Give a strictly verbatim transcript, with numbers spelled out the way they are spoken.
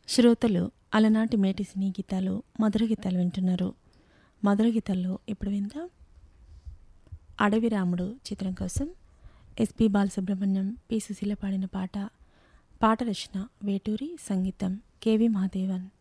శ్రోతలు అలనాటి మేటి సినీ గీతాలు మధుర గీతాలు వింటున్నారు. మధుర గీతాల్లో ఇప్పుడు విందాం అడవి రాముడు చిత్రం కోసం ఎస్పి బాలసుబ్రహ్మణ్యం, పి సుశీల పాడిన పాట. పాట రచన వేటూరి, సంగీతం కెవి మహాదేవన్.